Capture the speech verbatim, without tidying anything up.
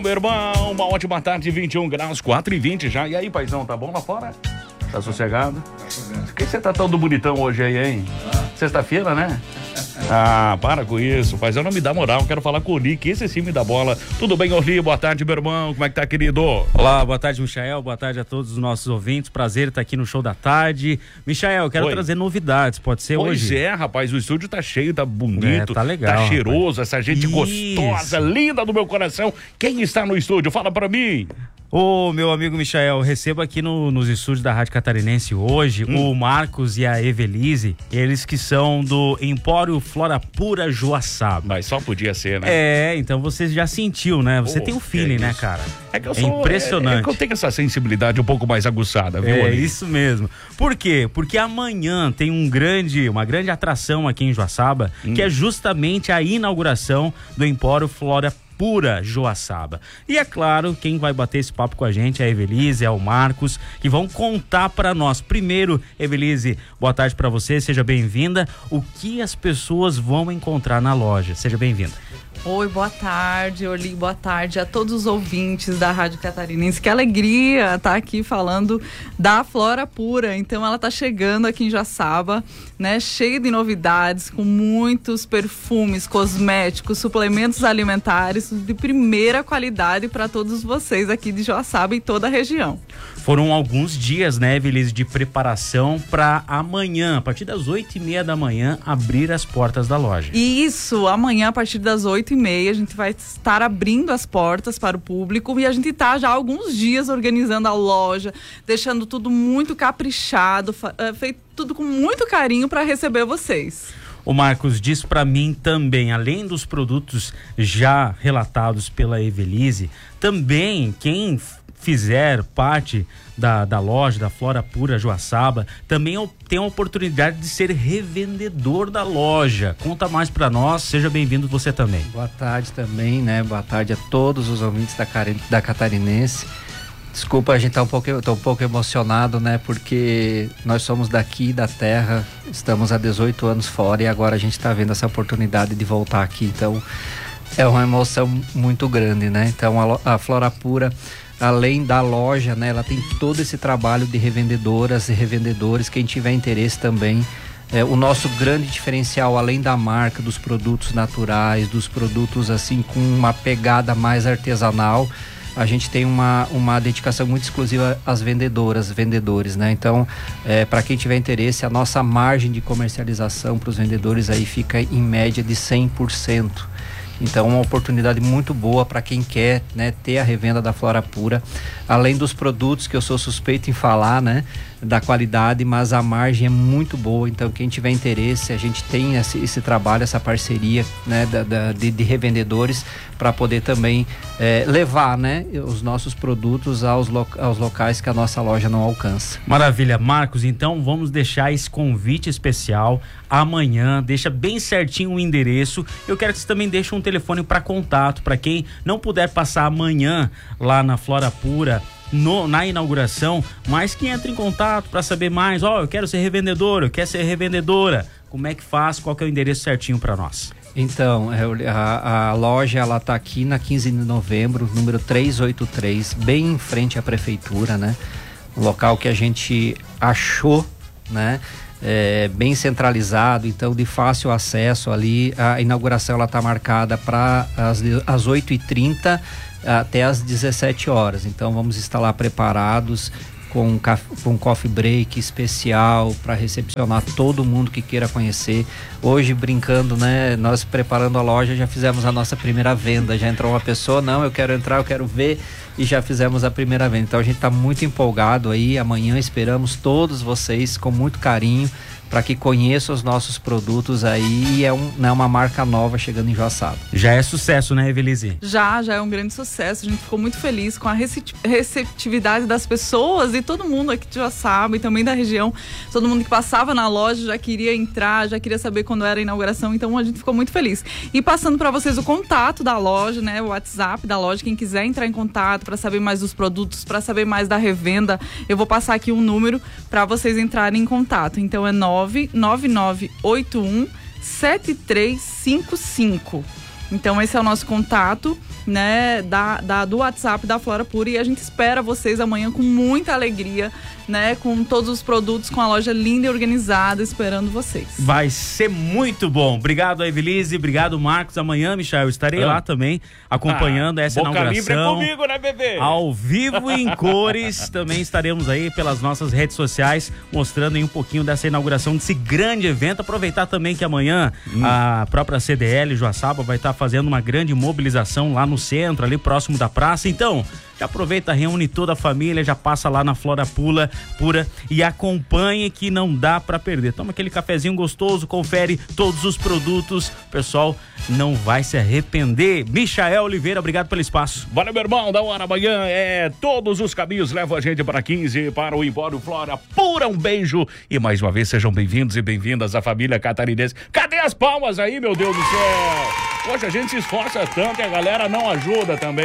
Meu irmão, uma ótima tarde, vinte e um graus, quatro e vinte já. E aí, paizão, tá bom lá fora? Tá sossegado? Por que você tá todo bonitão hoje aí, hein? Sexta-feira, né? Ah, para com isso, paizão, não me dá moral, quero falar com o Nick, esse sim me dá bola. Tudo bem, Orli? Boa tarde, meu irmão, como é que tá, querido? Olá, boa tarde, Michael, boa tarde a todos os nossos ouvintes, prazer estar aqui no Show da Tarde. Michael, quero Oi. trazer novidades, pode ser Pois hoje? Pois é, rapaz, o estúdio tá cheio, tá bonito, É, tá legal, tá cheiroso, rapaz. essa gente Isso. gostosa, linda do meu coração. Quem está no estúdio? Fala pra mim. Ô, meu amigo Michael, recebo aqui no, nos estúdios da Rádio Catarinense hoje hum. o Marcos e a Evelise, eles que são do Empório Flora Pura Joaçaba. Mas só podia ser, né? É, então você já sentiu, né? Você oh, tem o um feeling, é né, cara? É que eu é sou, impressionante. É, é que eu tenho essa sensibilidade um pouco mais aguçada, viu? É, Ali? Isso mesmo. Por quê? Porque amanhã tem um grande, uma grande atração aqui em Joaçaba, hum. que é justamente a inauguração do Empório Flora Pura Joaçaba. E é claro, quem vai bater esse papo com a gente é a Evelise, é o Marcos, que vão contar para nós. Primeiro, Evelise, boa tarde para você, seja bem-vinda. O que as pessoas vão encontrar na loja? Seja bem-vinda. Oi, boa tarde, Orli, boa tarde a todos os ouvintes da Rádio Catarinense. Que alegria estar aqui falando da Flora Pura. Então, ela está chegando aqui em Joaçaba, né, cheia de novidades, com muitos perfumes, cosméticos, suplementos alimentares de primeira qualidade para todos vocês aqui de Joaçaba e toda a região. Foram alguns dias, né, Evelise, de preparação para amanhã, a partir das oito e meia da manhã, abrir as portas da loja. Isso, amanhã, a partir das oito e meia, a gente vai estar abrindo as portas para o público e a gente está já há alguns dias organizando a loja, deixando tudo muito caprichado, feito tudo com muito carinho para receber vocês. O Marcos diz para mim também, além dos produtos já relatados pela Evelise, também quem fizer parte da, da loja, da Flora Pura Joaçaba, também tem a oportunidade de ser revendedor da loja. Conta mais para nós, seja bem-vindo você também. Boa tarde também, né? Boa tarde a todos os ouvintes da, da Catarinense. Desculpa, a gente tá um pouco, eu tô um pouco emocionado, né? Porque nós somos daqui da terra, estamos há dezoito anos fora e agora a gente tá vendo essa oportunidade de voltar aqui. Então, é uma emoção muito grande, né? Então, a, a Flora Pura, além da loja, né, ela tem todo esse trabalho de revendedoras e revendedores, quem tiver interesse também. É, o nosso grande diferencial, além da marca, dos produtos naturais, dos produtos assim com uma pegada mais artesanal, a gente tem uma, uma dedicação muito exclusiva às vendedoras, vendedores, né? Então, é, para quem tiver interesse, a nossa margem de comercialização para os vendedores aí fica em média de cem por cento. Então, uma oportunidade muito boa para quem quer, né, ter a revenda da Flora Pura, além dos produtos que eu sou suspeito em falar, né, da qualidade, mas a margem é muito boa. Então, quem tiver interesse, a gente tem esse, esse trabalho, essa parceria, né, da, da, de, de revendedores para poder também é, levar, né, os nossos produtos aos, lo, aos locais que a nossa loja não alcança. Maravilha, Marcos. Então, vamos deixar esse convite especial amanhã. Deixa bem certinho o endereço. Eu quero que você também deixe um telefone para contato, para quem não puder passar amanhã lá na Flora Pura, No, na inauguração, mas que entre em contato para saber mais. Ó, oh, eu quero ser revendedor, eu quero ser revendedora. Como é que faz? Qual que é o endereço certinho para nós? Então, a, a loja, ela tá aqui na quinze de novembro, número trezentos e oitenta e três, bem em frente à prefeitura, né? Um local que a gente achou, né? É, bem centralizado, então de fácil acesso ali. A inauguração, ela tá marcada para as, as oito e trinta até as dezessete horas, então vamos estar lá preparados com um, com um coffee break especial para recepcionar todo mundo que queira conhecer. Hoje, brincando, né, nós preparando a loja, já fizemos a nossa primeira venda, já entrou uma pessoa, não, eu quero entrar, eu quero ver, e já fizemos a primeira venda. Então a gente está muito empolgado aí. Amanhã esperamos todos vocês com muito carinho para que conheçam os nossos produtos aí. É um, né, uma marca nova chegando em Joaçaba. Já é sucesso, né, Evelise? Já, já é um grande sucesso. A gente ficou muito feliz com a receptividade das pessoas e todo mundo aqui de Joaçaba e também da região. Todo mundo que passava na loja já queria entrar, já queria saber quando era a inauguração. Então a gente ficou muito feliz. E passando para vocês o contato da loja, né, o WhatsApp da loja, quem quiser entrar em contato para saber mais dos produtos, para saber mais da revenda, eu vou passar aqui um número para vocês entrarem em contato. Então é nove nove nove oito um sete três cinco cinco. Então esse é o nosso contato, né, da, da, do WhatsApp da Flora Pura, e a gente espera vocês amanhã com muita alegria, né, com todos os produtos, com a loja linda e organizada, esperando vocês. Vai ser muito bom. Obrigado, Evelise, obrigado, Marcos. Amanhã, Michel, eu estarei ah. lá também, acompanhando ah, essa boca inauguração. Livre é comigo, né, bebê? Ao vivo e em cores. Também estaremos aí pelas nossas redes sociais, mostrando aí um pouquinho dessa inauguração desse grande evento. Aproveitar também que amanhã hum. a própria C D L Joaçaba vai estar fazendo uma grande mobilização lá no centro, ali próximo da praça. Então, já aproveita, reúne toda a família, já passa lá na Flora Pura, Pura e acompanhe, que não dá pra perder. Toma aquele cafezinho gostoso, confere todos os produtos, o pessoal não vai se arrepender. Michael Oliveira, obrigado pelo espaço. Valeu, meu irmão, da hora amanhã é todos os caminhos levam a gente para quinze, para o Empório Flora Pura. Um beijo e mais uma vez sejam bem-vindos e bem-vindas à família catarinense. Cadê as palmas aí, meu Deus do céu? Hoje a gente se esforça tanto e a galera não ajuda também.